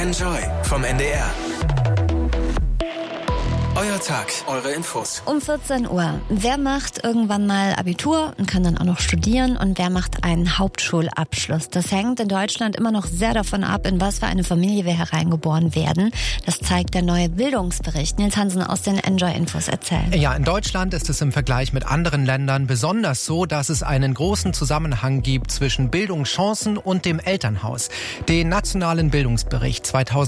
Enjoy vom NDR. Euer Tag, eure Infos. Um 14 Uhr. Wer macht irgendwann mal Abitur und kann dann auch noch studieren und wer macht einen Hauptschulabschluss? Das hängt in Deutschland immer noch sehr davon ab, in was für eine Familie wir hereingeboren werden. Das zeigt der neue Bildungsbericht. Nils Hansen aus den Enjoy-Infos erzählt. Ja, in Deutschland ist es im Vergleich mit anderen Ländern besonders so, dass es einen großen Zusammenhang gibt zwischen Bildungschancen und dem Elternhaus. Den nationalen Bildungsbericht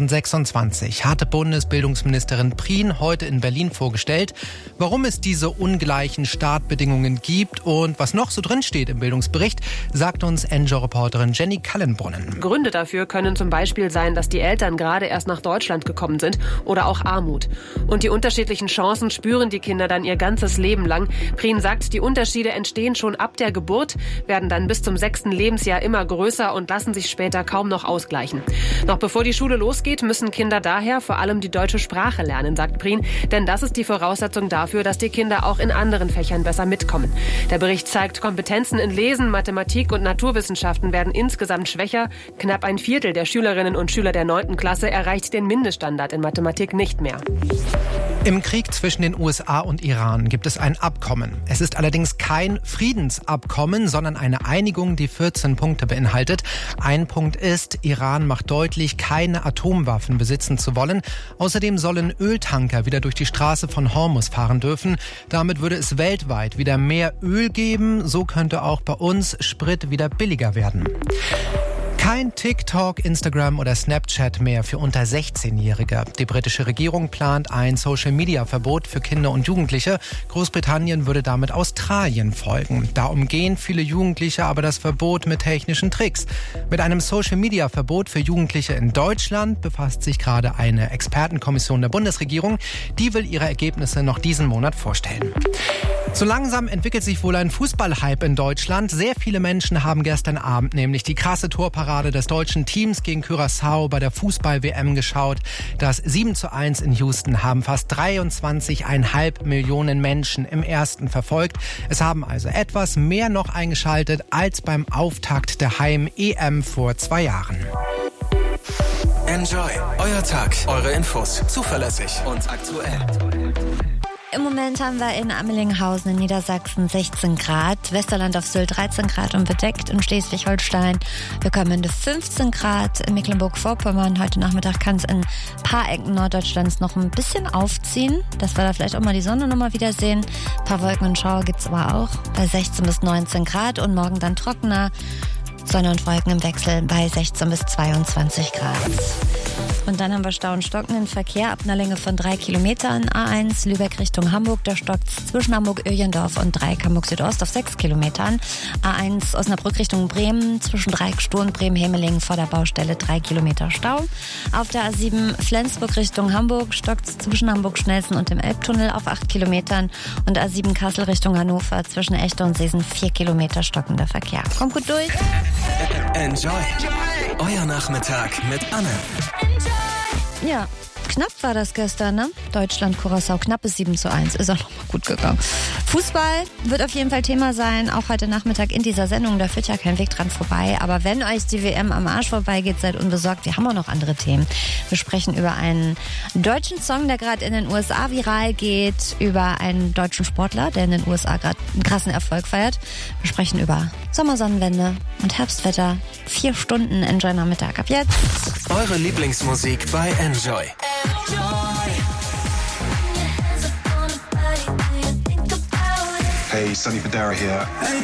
2026 hatte Bundesbildungsministerin Prien heute in Berlin vorgestellt. Warum es diese ungleichen Startbedingungen gibt und was noch so drin steht im Bildungsbericht, sagt uns Enjoy-Reporterin Jenny Kallenbrunnen. Gründe dafür können zum Beispiel sein, dass die Eltern gerade erst nach Deutschland gekommen sind oder auch Armut. Und die unterschiedlichen Chancen spüren die Kinder dann ihr ganzes Leben lang. Prien sagt, die Unterschiede entstehen schon ab der Geburt, werden dann bis zum 6. Lebensjahr immer größer und lassen sich später kaum noch ausgleichen. Noch bevor die Schule losgeht, müssen Kinder daher vor allem die deutsche Sprache lernen, sagt Prien. Denn das ist die Voraussetzung dafür, dass die Kinder auch in anderen Fächern besser mitkommen. Der Bericht zeigt, Kompetenzen in Lesen, Mathematik und Naturwissenschaften werden insgesamt schwächer. Knapp ein Viertel der Schülerinnen und Schüler der 9. Klasse erreicht den Mindeststandard in Mathematik nicht mehr. Im Krieg zwischen den USA und Iran gibt es ein Abkommen. Es ist allerdings kein Friedensabkommen, sondern eine Einigung, die 14 Punkte beinhaltet. Ein Punkt ist, Iran macht deutlich, keine Atomwaffen besitzen zu wollen. Außerdem sollen Öltanker wieder durch die Straße von Hormuz fahren dürfen. Damit würde es weltweit wieder mehr Öl geben. So könnte auch bei uns Sprit wieder billiger werden. Kein TikTok, Instagram oder Snapchat mehr für unter 16-Jährige. Die britische Regierung plant ein Social-Media-Verbot für Kinder und Jugendliche. Großbritannien würde damit Australien folgen. Da umgehen viele Jugendliche aber das Verbot mit technischen Tricks. Mit einem Social-Media-Verbot für Jugendliche in Deutschland befasst sich gerade eine Expertenkommission der Bundesregierung. Die will ihre Ergebnisse noch diesen Monat vorstellen. So langsam entwickelt sich wohl ein Fußballhype in Deutschland. Sehr viele Menschen haben gestern Abend nämlich die krasse Torparade des deutschen Teams gegen Curaçao bei der Fußball-WM geschaut. Das 7:1 in Houston haben fast 23,5 Millionen Menschen im ersten verfolgt. Es haben also etwas mehr noch eingeschaltet als beim Auftakt der Heim-EM vor 2 Jahren. Enjoy, euer Tag, eure Infos, zuverlässig und aktuell. Im Moment haben wir in Ammelinghausen in Niedersachsen 16 Grad, Westerland auf Sylt 13 Grad und bedeckt, in Schleswig-Holstein Böckermünde 15 Grad, in Mecklenburg-Vorpommern heute Nachmittag kann es in ein paar Ecken Norddeutschlands noch ein bisschen aufziehen, dass wir da vielleicht auch mal die Sonne nochmal wiedersehen. Ein paar Wolken und Schauer gibt es aber auch bei 16 bis 19 Grad und morgen dann trockener. Sonne und Wolken im Wechsel bei 16 bis 22 Grad. Und dann haben wir Stau und stockenden Verkehr ab einer Länge von 3 Kilometern. A1 Lübeck Richtung Hamburg, da stockt es zwischen Hamburg-Öhlendorf und Dreieck Hamburg-Südost auf 6 Kilometern. A1 Osnabrück Richtung Bremen, zwischen Dreieck Stur und Bremen-Hemeling vor der Baustelle 3 Kilometer Stau. Auf der A7 Flensburg Richtung Hamburg stockt es zwischen Hamburg-Schnellsen und dem Elbtunnel auf 8 Kilometern. Und A7 Kassel Richtung Hannover zwischen Echte und Seesen 4 Kilometer stockender Verkehr. Kommt gut durch. Enjoy, euer Nachmittag mit Anne. Ja, knapp war das gestern, ne? Deutschland, Curaçao, knappes 7:1. Ist auch noch mal gut gegangen. Fußball wird auf jeden Fall Thema sein, auch heute Nachmittag in dieser Sendung. Da führt ja kein Weg dran vorbei. Aber wenn euch die WM am Arsch vorbeigeht, seid unbesorgt. Wir haben auch noch andere Themen. Wir sprechen über einen deutschen Song, der gerade in den USA viral geht. Über einen deutschen Sportler, der in den USA gerade einen krassen Erfolg feiert. Wir sprechen über Sommersonnenwende und Herbstwetter. 4 Stunden Enjoy-Nachmittag ab jetzt. Eure Lieblingsmusik bei Enjoy. Hey, Sonny Fodera here.